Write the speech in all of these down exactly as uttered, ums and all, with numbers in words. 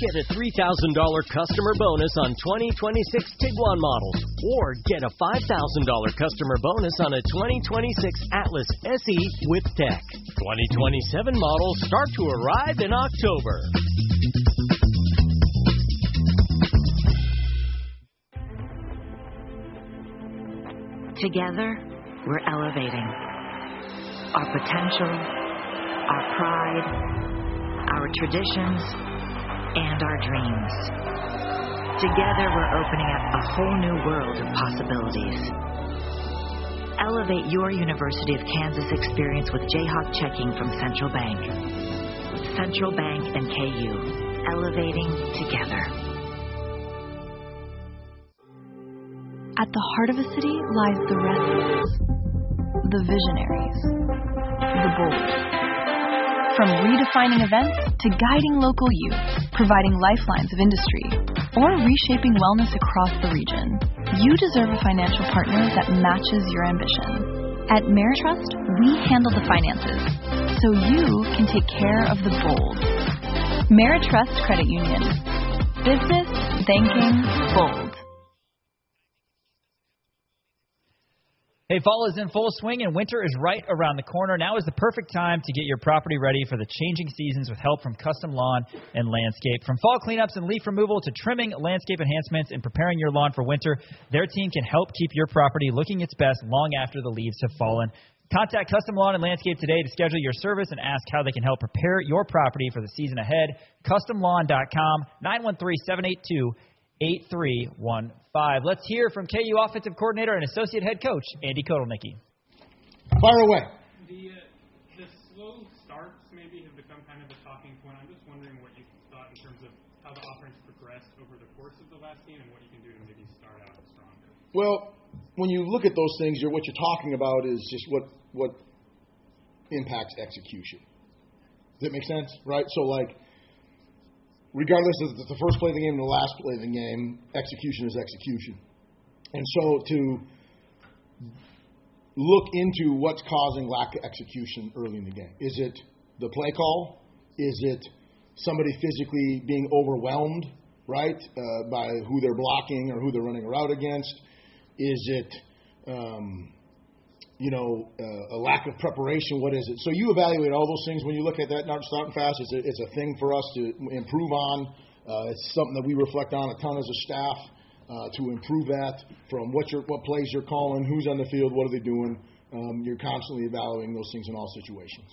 Get a three thousand dollars customer bonus on twenty twenty-six Tiguan models, or get a five thousand dollars customer bonus on a twenty twenty-six Atlas S E with tech. twenty twenty-seven models start to arrive in October. Together, we're elevating our potential, our pride, our traditions, and our dreams. Together, we're opening up a whole new world of possibilities. Elevate your University of Kansas experience with Jayhawk checking from Central Bank. Central Bank and K U, elevating together. At the heart of a city lies the restless, the visionaries, the bold. From redefining events to guiding local youth, providing lifelines of industry, or reshaping wellness across the region, you deserve a financial partner that matches your ambition. At Meritrust, we handle the finances, so you can take care of the bold. Meritrust Credit Union. Business, banking, bold. Hey, fall is in full swing and winter is right around the corner. Now is the perfect time to get your property ready for the changing seasons with help from Custom Lawn and Landscape. From fall cleanups and leaf removal to trimming, landscape enhancements, and preparing your lawn for winter, their team can help keep your property looking its best long after the leaves have fallen. Contact Custom Lawn and Landscape today to schedule your service and ask how they can help prepare your property for the season ahead. Custom Lawn dot com, nine one three, seven eight two, eight three one five. Let's hear from K U offensive coordinator and associate head coach, Andy Kotelnicki. Fire away. The, uh, the slow starts maybe have become kind of a talking point. I'm just wondering what you thought in terms of how the offense progressed over the course of the last game and what you can do to maybe start out stronger. Well, when you look at those things, you're, what you're talking about is just what, what impacts execution. Does that make sense? Right? So, like, regardless of the first play of the game and the last play of the game, execution is execution. And so to look into what's causing lack of execution early in the game. Is it the play call? Is it somebody physically being overwhelmed, right, uh, by who they're blocking or who they're running a route against? Is it, um, you know, uh, a lack of preparation? What is it? So you evaluate all those things when you look at that. Not starting fast. It's a, it's a thing for us to improve on. Uh, it's something that we reflect on a ton as a staff uh, to improve that. From what you're, what plays you're calling, who's on the field, what are they doing. Um, you're constantly evaluating those things in all situations.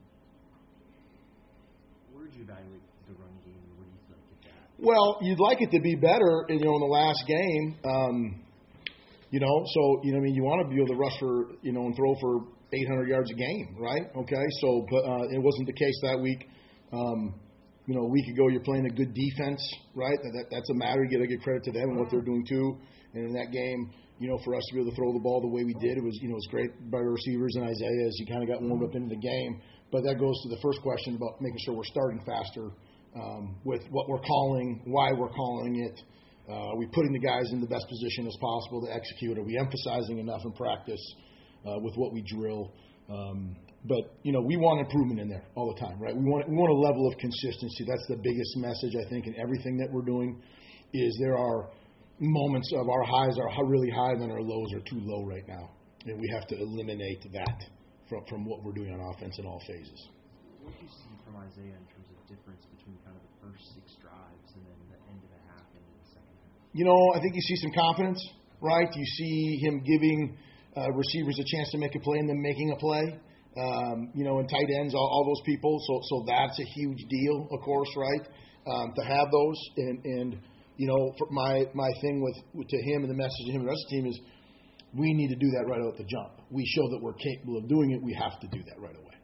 Where would you evaluate the run game? What do you feel like at that? Well, you'd like it to be better, you know, in the last game. Um, You know, so, you know, I mean, you want to be able to rush for, you know, and throw for eight hundred yards a game, right? Okay, so, but uh, it wasn't the case that week. Um, you know, a week ago, you're playing a good defense, right? That, that's a matter. You got to give credit to them and what they're doing, too. And in that game, you know, for us to be able to throw the ball the way we did, it was, you know, it was great by the receivers and Isaiah as he kind of got warmed up into the game. But that goes to the first question about making sure we're starting faster um, with what we're calling, why we're calling it. Uh, are we putting the guys in the best position as possible to execute? Are we emphasizing enough in practice uh, with what we drill? Um, but, you know, we want improvement in there all the time, right? We want we want a level of consistency. That's the biggest message, I think, in everything that we're doing is there are moments of our highs are really high and then our lows are too low right now. And we have to eliminate that from, from what we're doing on offense in all phases. What do you see from Isaiah in terms of difference between kind of the first six drives and then the end of the half and the second half? You know, I think you see some confidence, right? You see him giving uh, receivers a chance to make a play and then making a play. Um, you know, and tight ends, all, all those people. So, so that's a huge deal, of course, right? Um, to have those, and, and you know, for my my thing with, with to him and the message to him and the rest of the team is, we need to do that right out the jump. We show that we're capable of doing it. We have to do that right away.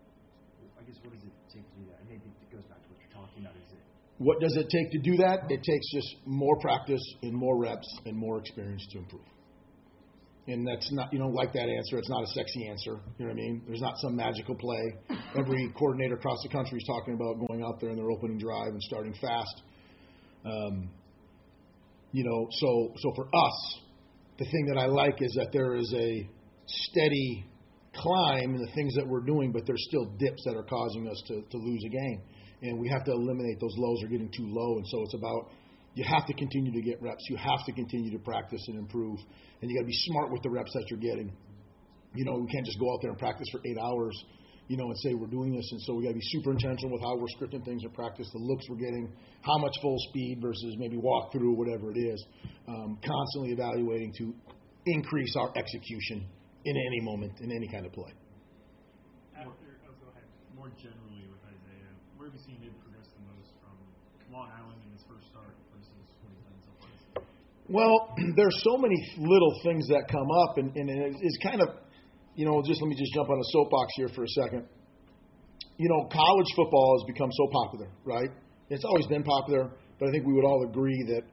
I guess what does it take to do that? And maybe it goes back to what you're talking about. Is it? What does it take to do that? It takes just more practice and more reps and more experience to improve. And that's not, you don't like that answer. It's not a sexy answer. You know what I mean? There's not some magical play. Every coordinator across the country is talking about going out there in their opening drive and starting fast. Um, you know, so so for us, the thing that I like is that there is a steady climb in the things that we're doing, but there's still dips that are causing us to, to lose a game. and we have to eliminate those lows are getting too low. And so it's about you have to continue to get reps. You have to continue to practice and improve, and you got to be smart with the reps that you're getting. You know, we can't just go out there and practice for eight hours, you know, and say we're doing this. And so we got to be super intentional with how we're scripting things in practice, the looks we're getting, how much full speed versus maybe walk through, whatever it is. Um, constantly evaluating to increase our execution in any moment, in any kind of play. After, oh, go ahead. More generally with Isaiah, where have you seen him progress the most from Long Island in his first start versus what he's done so far? Well, there's so many little things that come up, and, and it's kind of, you know, just let me just jump on a soapbox here for a second. You know, college football has become so popular, right? It's always been popular, but I think we would all agree that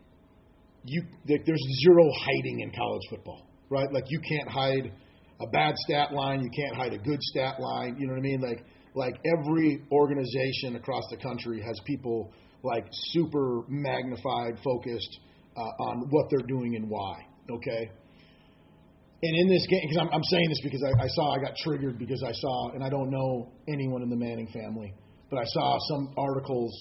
you that there's zero hiding in college football, right? Like you can't hide a bad stat line, you can't hide a good stat line. You know what I mean? Like like every organization across the country has people like super magnified, focused uh, on what they're doing and why. Okay. And in this game, because I'm, I'm saying this because I, I saw, I got triggered because I saw, and I don't know anyone in the Manning family, but I saw some articles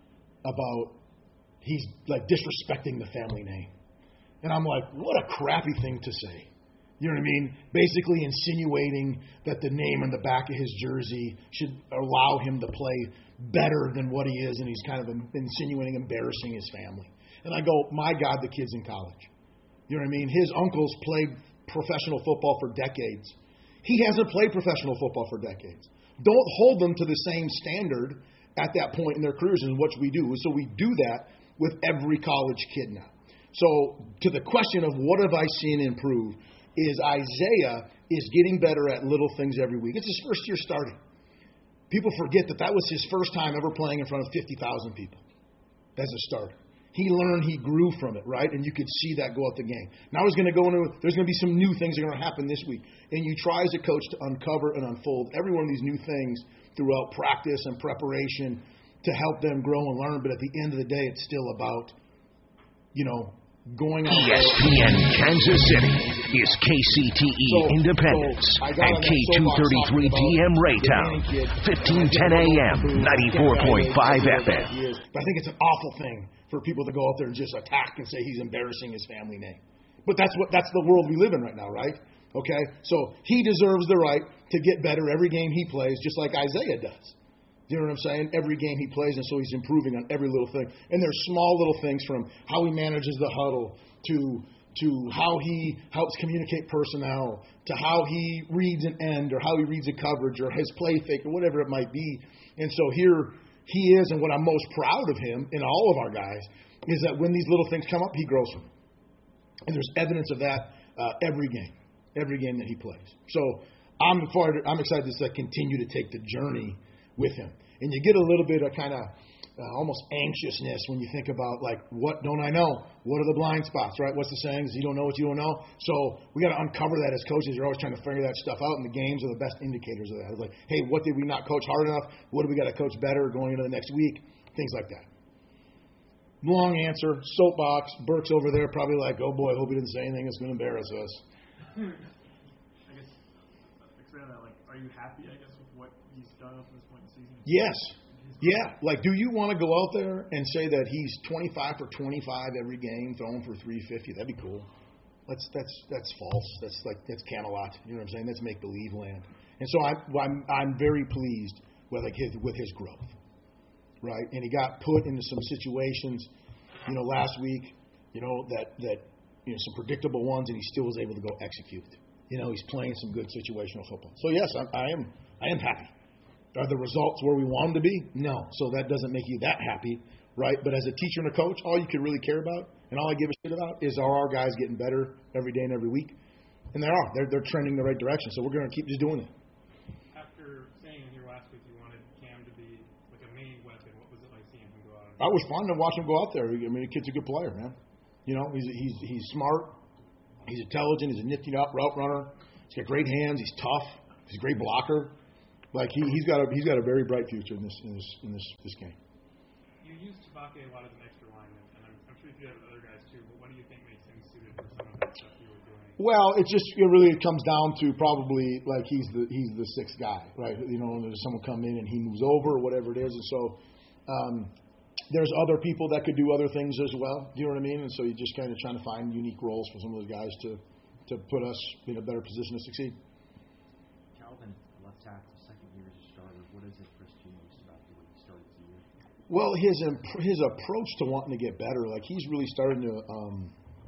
about he's like disrespecting the family name. And I'm like, what a crappy thing to say. You know what I mean? Basically insinuating that the name on the back of his jersey should allow him to play better than what he is, and he's kind of insinuating embarrassing his family. And I go, my God, the kid's in college. You know what I mean? His uncles played professional football for decades. He hasn't played professional football for decades. Don't hold them to the same standard at that point in their careers as what we do. So we do that with every college kid now. So to the question of what have I seen improve is Isaiah is getting better at little things every week. It's his first year starting. People forget that that was his first time ever playing in front of fifty thousand people as a starter. He learned, he grew from it, right? And you could see that go out the game. Now he's going to go into, there's going to be some new things that are going to happen this week. And you try as a coach to uncover and unfold every one of these new things throughout practice and preparation to help them grow and learn. But at the end of the day, it's still about, you know, going out E S P N Kansas City is K C T E so, Independence so and K two thirty-three D M Raytown, fifteen ten A M, ninety-four point five F M. But I think it's an awful thing for people to go out there and just attack and say he's embarrassing his family name. But that's what that's the world we live in right now, right? Okay? So he deserves the right to get better every game he plays, just like Isaiah does. You know what I'm saying? Every game he plays, and so he's improving on every little thing. And there's small little things from how he manages the huddle to to how he helps communicate personnel to how he reads an end or how he reads a coverage or his play fake or whatever it might be. And so here he is, and what I'm most proud of him and all of our guys is that when these little things come up, he grows from it. And there's evidence of that uh, every game, every game that he plays. So I'm forward, I'm excited to continue to take the journey with him. And you get a little bit of kind of uh, almost anxiousness when you think about, like, what don't I know? What are the blind spots, right? What's the saying? You don't know what you don't know. So we got to uncover that as coaches. You're always trying to figure that stuff out, and the games are the best indicators of that. It's like, hey, what did we not coach hard enough? What do we got to coach better going into the next week? Things like that. Long answer, soapbox. Burke's over there probably like, oh, boy, I hope he didn't say anything that's going to embarrass us. I guess, expand on that, like, are you happy, I guess, with what he's done up to this point in the season? Yes. Yeah. Like, do you want to go out there and say that he's twenty-five for twenty-five every game, throwing for three fifty? That'd be cool. That's that's that's false. That's like that's Camelot. You know what I'm saying? That's make believe land. And so I'm I'm I'm very pleased with like his with his growth, right? And he got put into some situations, you know, last week, you know, that that you know some predictable ones, and he still was able to go execute. You know, he's playing some good situational football. So yes, I, I am I am happy. Are the results where we want them to be? No. So that doesn't make you that happy, right? But as a teacher and a coach, all you can really care about and all I give a shit about is are our guys getting better every day and every week? And they are. They're, they're trending in the right direction. So we're going to keep just doing it. After saying here last week you wanted Cam to be like a main weapon, what was it like seeing him go out? It was fun to watch him go out there. I mean, the kid's a good player, man. You know, he's he's he's smart. He's intelligent. He's a nifty route runner. He's got great hands. He's tough. He's a great blocker. Like he, he's got a he's got a very bright future in this in this in this this game. you use Tabake a lot as an extra lineman, and I'm, I'm sure you have other guys too, but what do you think makes him suited for some of that stuff you were doing? Well, it just it really comes down to probably like he's the he's the sixth guy, right? You know, and there's someone come in and he moves over or whatever it is, and so um, there's other people that could do other things as well. Do you know what I mean? And so you just kind of trying to find unique roles for some of those guys to to put us in a better position to succeed. Calvin, left tackle, second year as a starter. What is it Chris G most about the way he started the year? Well, his imp- his approach to wanting to get better, like he's really starting to um,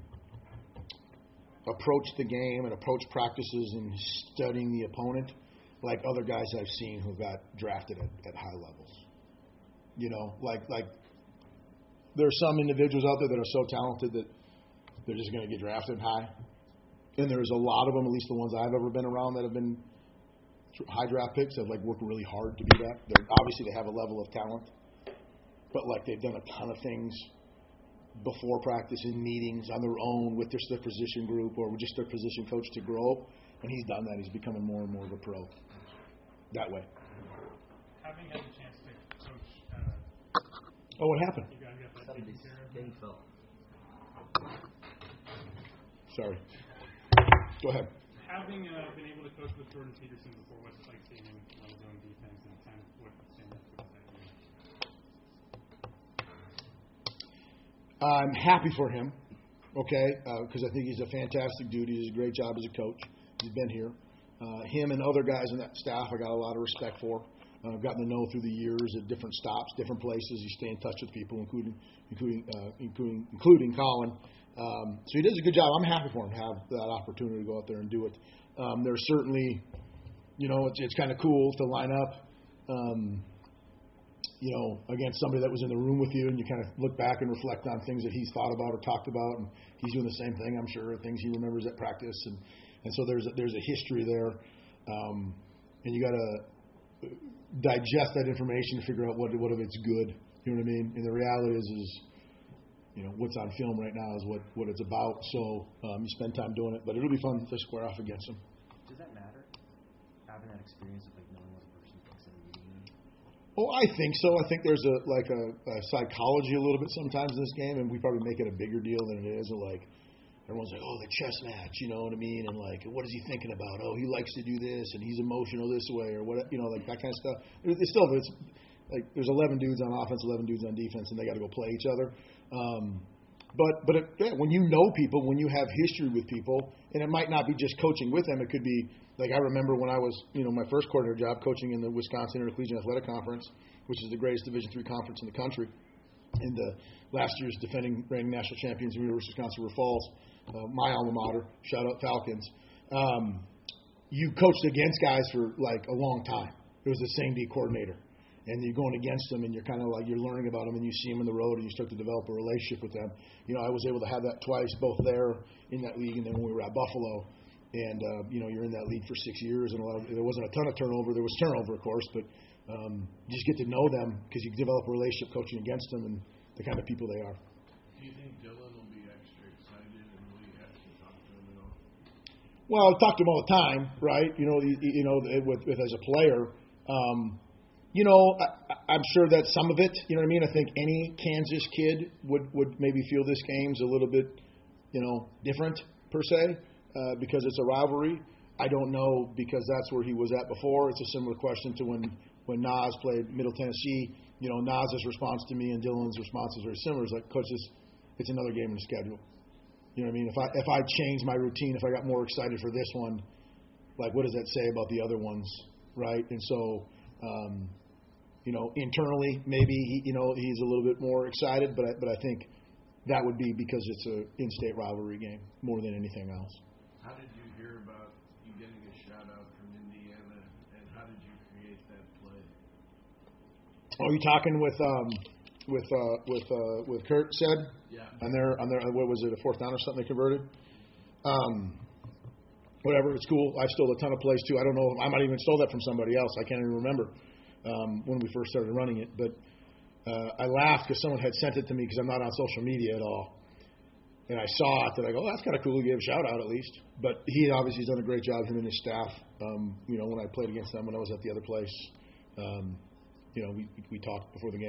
approach the game and approach practices and studying the opponent like other guys I've seen who got drafted at, at high levels. You know, like like there are some individuals out there that are so talented that they're just going to get drafted high. And there's a lot of them, at least the ones I've ever been around, that have been high draft picks that like worked really hard to be that. They're, obviously, they have a level of talent, but like they've done a ton of things before practice, in meetings, on their own, with their position group or just their position coach to grow. And he's done that. He's becoming more and more of a pro that way. Having had the chance to coach. Uh, oh, what happened? You guys got that taken care of? Sorry. Go ahead. Having uh, been able to coach with Jordan Peterson before, what's it like seeing him on his own defense and kind of what stand up to that? I'm happy for him, okay, because uh, I think he's a fantastic dude. He does a great job as a coach. He's been here. Uh, him and other guys in that staff I got a lot of respect for. Uh, I've gotten to know through the years at different stops, different places. You stay in touch with people, including including uh, including, including Colin. Um, so he does a good job. I'm happy for him to have that opportunity to go out there and do it. Um, there's certainly, you know, it's, it's kind of cool to line up, um, you know, against somebody that was in the room with you, and you kind of look back and reflect on things that he's thought about or talked about, and he's doing the same thing, I'm sure, things he remembers at practice, and, and so there's a, there's a history there, um, and you got to digest that information to figure out what what if it's good. You know what I mean? And the reality is, is you know, what's on film right now is what, what it's about. So um, you spend time doing it, but it'll be fun to square off against them. Does that matter? Having that experience of like knowing what a person thinks in a meeting? Oh, I think so. I think there's a like a, a psychology a little bit sometimes in this game, and we probably make it a bigger deal than it is. Or like everyone's like, oh, the chess match, you know what I mean? And like, what is he thinking about? Oh, he likes to do this, and he's emotional this way, or what? You know, like that kind of stuff. It's still it's like there's eleven dudes on offense, eleven dudes on defense, and they got to go play each other. Um, but but it, yeah, when you know people, when you have history with people, and it might not be just coaching with them, it could be like I remember when I was, you know, my first coordinator job coaching in the Wisconsin Intercollegiate Athletic Conference, which is the greatest Division three conference in the country. And the last year's defending reigning national champions, University of Wisconsin River Falls, uh, my alma mater. Shout out Falcons. Um, you coached against guys for like a long time. It was the same D coordinator. And you're going against them, and you're kind of like you're learning about them, and you see them in the road, and you start to develop a relationship with them. You know, I was able to have that twice, both there in that league, and then when we were at Buffalo. And uh, you know, you're in that league for six years, and a lot of, there wasn't a ton of turnover. There was turnover, of course, but um, you just get to know them because you develop a relationship coaching against them and the kind of people they are. Do you think Dylan will be extra excited, and will you actually talk to him at all? Well, I talk to him all the time, right? You know, you, you know, with, with as a player. Um, You know, I, I'm sure that some of it, you know what I mean? I think any Kansas kid would, would maybe feel this game's a little bit, you know, different per se uh, because it's a rivalry. I don't know because that's where he was at before. It's a similar question to when, when Nas played Middle Tennessee. You know, Nas's response to me and Dylan's response is very similar. It's like, Coach, it's, it's another game in the schedule. You know what I mean? If I if I change my routine, if I got more excited for this one, like what does that say about the other ones, right? And so, um, you know, internally, maybe he, you know he's a little bit more excited, but I, but I think that would be because it's a in-state rivalry game more than anything else. How did you hear about you getting a shout out from Indiana, and how did you create that play? Oh, you talking with um, with uh, with uh, with Kurt said? Yeah. On their on their what was it, a fourth down or something they converted? Um, whatever, it's cool. I've stole a ton of plays too. I don't know. I might even stole that from somebody else. I can't even remember. Um, when we first started running it, but uh, I laughed because someone had sent it to me because I'm not on social media at all, and I saw it that I go, oh, that's kind of cool. He gave a shout out at least, but he obviously has done a great job, him and his staff. Um, you know, when I played against them when I was at the other place, um, you know, we we talked before the game.